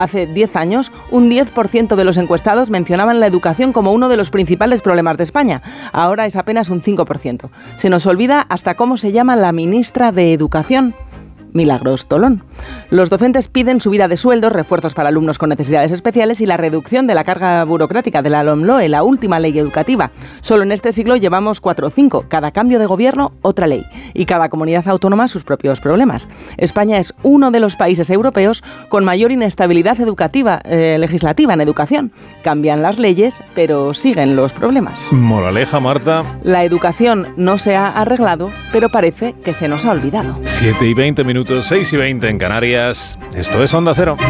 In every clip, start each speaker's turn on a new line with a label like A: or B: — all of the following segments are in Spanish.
A: Hace 10 años, un 10% de los encuestados mencionaban la educación como uno de los principales problemas de España. Ahora es apenas un 5%. Se nos olvida hasta cómo se llama la ministra de Educación. Milagros Tolón. Los docentes piden subida de sueldos, refuerzos para alumnos con necesidades especiales y la reducción de la carga burocrática de la LOMLOE, la última ley educativa. Solo en este siglo llevamos 4 o 5. Cada cambio de gobierno, otra ley. Y cada comunidad autónoma sus propios problemas. España es uno de los países europeos con mayor inestabilidad educativa, legislativa en educación. Cambian las leyes, pero siguen los problemas.
B: Moraleja, Marta.
A: La educación no se ha arreglado, pero parece que se nos ha olvidado.
B: 7:20 minutos, 6:20 en Canarias. Esto es Onda Cero.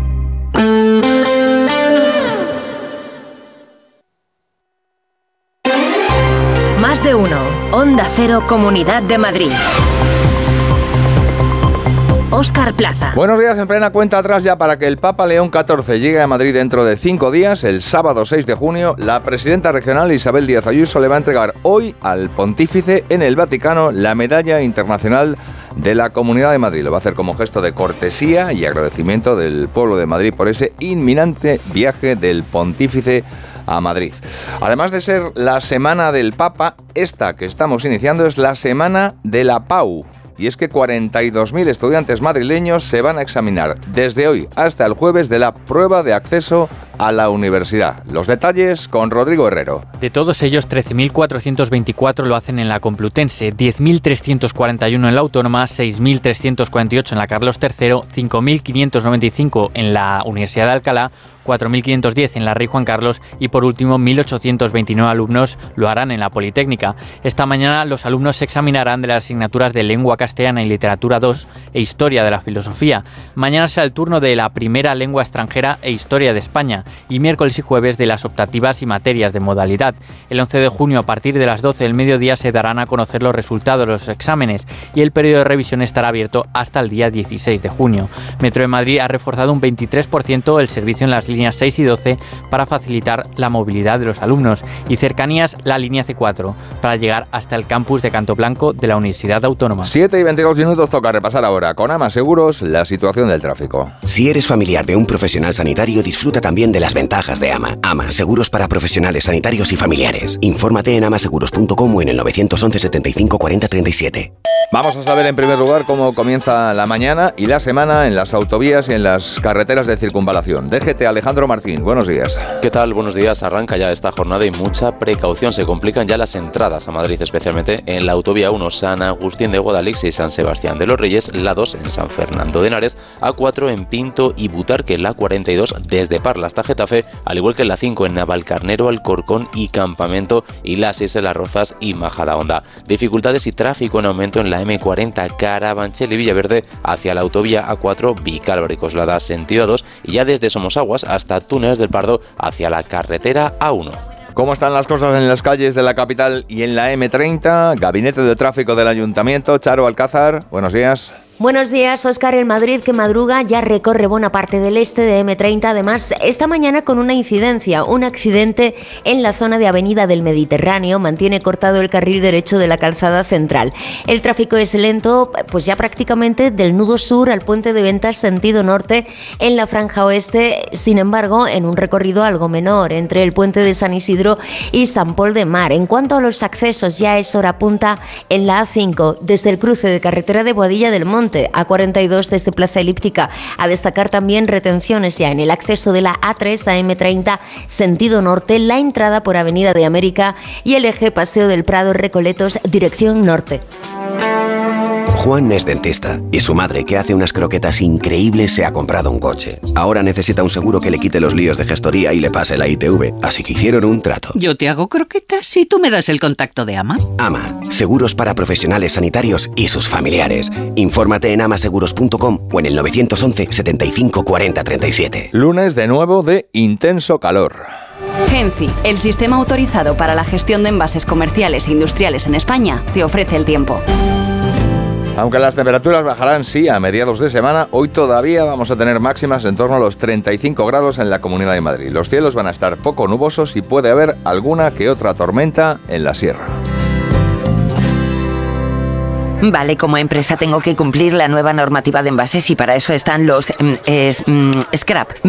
C: Más de uno. Onda Cero, Comunidad de Madrid. Óscar Plaza.
D: Buenos días, en plena cuenta atrás ya para que el Papa León XIV llegue a Madrid dentro de 5 días, el sábado 6 de junio, la presidenta regional Isabel Díaz Ayuso le va a entregar hoy al pontífice en el Vaticano la Medalla Internacional de la Comunidad de Madrid. Lo va a hacer como gesto de cortesía y agradecimiento del pueblo de Madrid por ese inminente viaje del pontífice a Madrid. Además de ser la Semana del Papa, esta que estamos iniciando es la Semana de la Pau. Y es que 42.000 estudiantes madrileños se van a examinar desde hoy hasta el jueves de la prueba de acceso a la universidad. Los detalles con Rodrigo Herrero.
E: De todos ellos, 13.424 lo hacen en la Complutense, 10.341 en la Autónoma, 6.348 en la Carlos III, 5.595 en la Universidad de Alcalá, 4.510 en la Rey Juan Carlos y por último 1.829 alumnos lo harán en la Politécnica. Esta mañana los alumnos se examinarán de las asignaturas de Lengua Castellana y Literatura 2 e Historia de la Filosofía. Mañana será el turno de la primera lengua extranjera e Historia de España y miércoles y jueves de las optativas y materias de modalidad. El 11 de junio a partir de las 12 del mediodía se darán a conocer los resultados de los exámenes y el periodo de revisión estará abierto hasta el día 16 de junio. Metro de Madrid ha reforzado un 23% el servicio en las líneas 6 y 12 para facilitar la movilidad de los alumnos y Cercanías la línea C4 para llegar hasta el campus de Canto Blanco de la Universidad Autónoma.
D: 7:22 minutos, toca repasar ahora con AMA Seguros la situación del tráfico.
F: Si eres familiar de un profesional sanitario, disfruta también de las ventajas de AMA. AMA, seguros para profesionales sanitarios y familiares. Infórmate en amaseguros.com o en el 911 75 40 37.
D: Vamos a saber en primer lugar cómo comienza la mañana y la semana en las autovías y en las carreteras de circunvalación. DGT Alejandro Martín, buenos días.
G: ¿Qué tal? Buenos días. Arranca ya esta jornada y mucha precaución. Se complican ya las entradas a Madrid, especialmente en la autovía 1 San Agustín de Guadalix y San Sebastián de los Reyes, la 2 en San Fernando de Henares, A4 en Pinto y Butarque, la 42 desde Parla hasta Getafe, al igual que la 5 en Navalcarnero, Alcorcón y Campamento y la 6 en Las Rozas y Majadahonda. Dificultades y tráfico en aumento en la M40 Carabanchel y Villaverde hacia la autovía A4 Vicálvaro y Coslada sentido A2 y ya desde Somosaguas hasta Túneles del Pardo hacia la carretera A1.
D: ¿Cómo están las cosas en las calles de la capital y en la M30? Gabinete de Tráfico del Ayuntamiento, Charo Alcázar, buenos días.
H: Buenos días, Óscar. El Madrid que madruga ya recorre buena parte del este de M30. Además, esta mañana con una incidencia, un accidente en la zona de Avenida del Mediterráneo mantiene cortado el carril derecho de la calzada central. El tráfico es lento, pues ya prácticamente del nudo sur al puente de Ventas sentido norte en la franja oeste. Sin embargo, en un recorrido algo menor entre el puente de San Isidro y San Pol de Mar. En cuanto a los accesos, ya es hora punta en la A5 desde el cruce de carretera de Boadilla del Monte, A42 desde Plaza Elíptica. A destacar también retenciones ya en el acceso de la A3 a M30 sentido norte, la entrada por Avenida de América y el eje Paseo del Prado Recoletos dirección norte.
F: Juan es dentista y su madre, que hace unas croquetas increíbles, se ha comprado un coche. Ahora necesita un seguro que le quite los líos de gestoría y le pase la ITV, así que hicieron un trato.
I: Yo te hago croquetas y tú me das el contacto de AMA.
F: AMA, seguros para profesionales sanitarios y sus familiares. Infórmate en amaseguros.com o en el 911 75 40 37.
D: Lunes de nuevo de intenso calor.
J: Genci, el sistema autorizado para la gestión de envases comerciales e industriales en España, te ofrece el tiempo.
D: Aunque las temperaturas bajarán, sí, a mediados de semana, hoy todavía vamos a tener máximas en torno a los 35 grados en la Comunidad de Madrid. Los cielos van a estar poco nubosos y puede haber alguna que otra tormenta en la sierra.
K: Vale, como empresa tengo que cumplir la nueva normativa de envases y para eso están los scrap.